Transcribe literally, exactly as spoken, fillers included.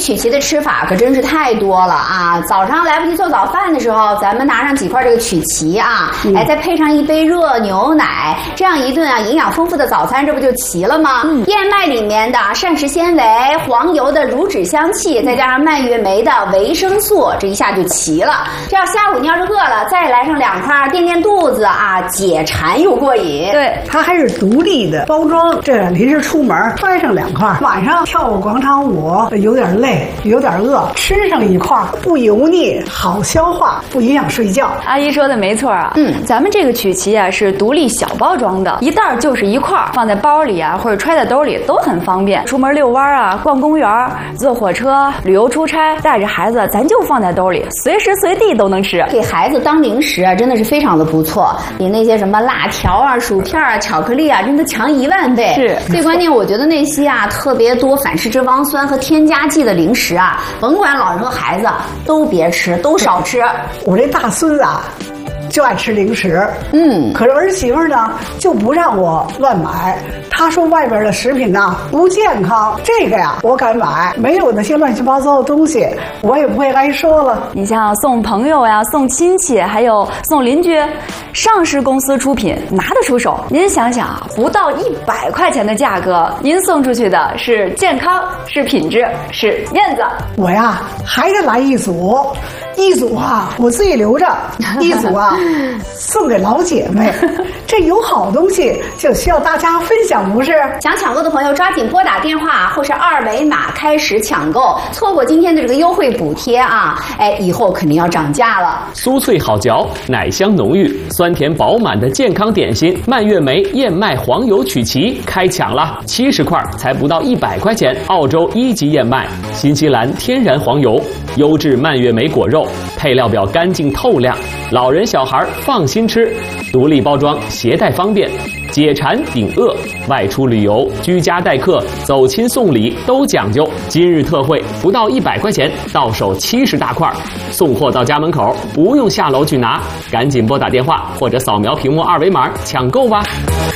曲奇的吃法可真是太多了啊！早上来不及做早饭的时候，咱们拿上几块这个曲奇啊，嗯、哎，再配上一杯热牛奶，这样一顿啊营养丰富的早餐，这不就齐了吗？嗯、燕麦里面的膳食纤维，黄油的乳脂香气，再加上蔓越莓的维生素，这一下就齐了。这要下午你要是饿了，再来上两块垫垫肚子啊，解馋又过瘾。 对，它还是独立的包装，这临时出门揣上两块，晚上跳个广场舞有点累，有点饿，吃上一块，不油腻，好消化，不影响睡觉。 阿姨说的没错啊，嗯，咱们这个曲奇啊是独立小包装的，一袋就是一块，放在包里啊或者揣在兜里都很方便。出门遛弯啊，逛公园，坐火车，旅游出差，带着孩子咱就放在兜里，随时随地都能吃。 给孩子当零食啊，真的是非常的不错，比那些什么辣条啊、薯片啊、巧克力啊，真的强一万倍。 是， 最关键，我觉得那些啊特别多反式脂肪酸和添加剂的零食啊，甭管老人和孩子都别吃，都少吃。 我这大孙子啊，就爱吃零食，嗯，可是儿媳妇呢就不让我乱买。她说外边的食品呐不健康，这个呀我敢买，没有那些乱七八糟的东西，我也不会挨说了。 你像送朋友呀、送亲戚，还有送邻居，上市公司出品拿得出手。您想想，不到一百块钱的价格，您送出去的是健康，是品质，是面子。 我呀还得来一组。一组啊，我自己留着；一组啊，送给老姐妹。这有好东西就需要大家分享，不是？ 想抢购的朋友抓紧拨打电话或是二维码开始抢购，错过今天的这个优惠补贴啊，哎，以后肯定要涨价了。 酥脆好嚼，奶香浓郁，酸甜饱满的健康点心蔓越莓燕麦黄油曲奇开抢了，七十块才不到一百块钱，澳洲一级燕麦，新西兰天然黄油，优质蔓越莓果肉。配料表干净透亮，老人小孩放心吃，独立包装，携带方便，解馋顶饿，外出旅游、居家待客、走亲送礼都讲究。今日特惠，不到一百块钱，到手七十大块，送货到家门口，不用下楼去拿，赶紧拨打电话或者扫描屏幕二维码抢购吧。